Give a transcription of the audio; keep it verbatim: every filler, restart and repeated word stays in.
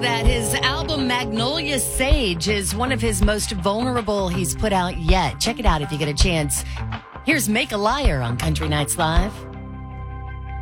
that his album Magnolia Sage is one of his most vulnerable he's put out yet. Check it out if you get a chance. Here's Make a Liar on Country Nights Live.